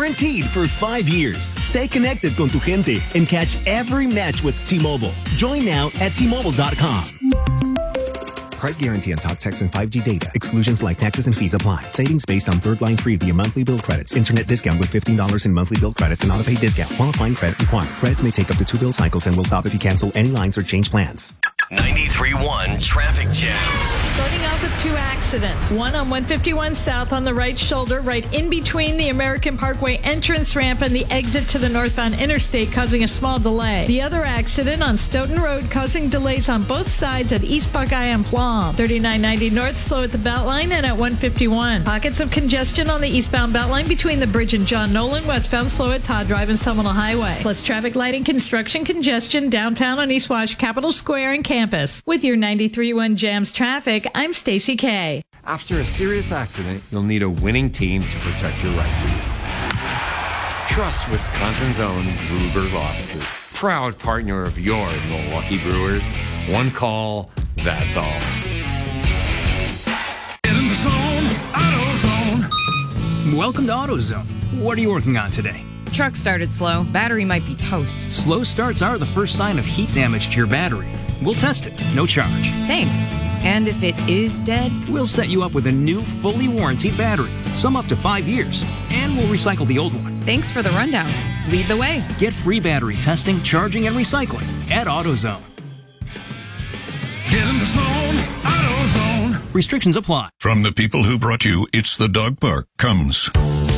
guaranteed for 5 years. Stay connected con tu gente and catch every match with T-Mobile. Join now at T-Mobile.com. Price guarantee on talk, text, and 5G data. Exclusions like taxes and fees apply. Savings based on third line free via monthly bill credits. Internet discount with $15 in monthly bill credits and auto-pay discount. Qualifying credit required. Credits may take up to 2 bill cycles and will stop if you cancel any lines or change plans. 93.1 Traffic Jams. Starting off with 2 accidents. One on 151 South on the right shoulder, right in between the American Parkway entrance ramp and the exit to the northbound interstate, causing a small delay. The other accident on Stoughton Road, causing delays on both sides at East Buckeye and Plum. 3990 North, slow at the Beltline and at 151. Pockets of congestion on the eastbound Beltline between the bridge and John Nolan, westbound slow at Todd Drive and Seminole Highway. Plus traffic lighting, construction congestion downtown on East Wash, Capitol Square, and Campus. With your 93.1 Jams traffic, I'm Stacey K. After a serious accident, you'll need a winning team to protect your rights. Trust Wisconsin's own Gruber Law Offices. Proud partner of your Milwaukee Brewers. One call, that's all. Get in the zone, AutoZone. Welcome to AutoZone. What are you working on today? Truck started slow. Battery might be toast. Slow starts are the first sign of heat damage to your battery. We'll test it, no charge. Thanks. And if it is dead? We'll set you up with a new, fully warranted battery, some up to 5 years, and we'll recycle the old one. Thanks for the rundown. Lead the way. Get free battery testing, charging, and recycling at AutoZone. Get in the zone, AutoZone. Restrictions apply. From the people who brought you It's the Dog Park comes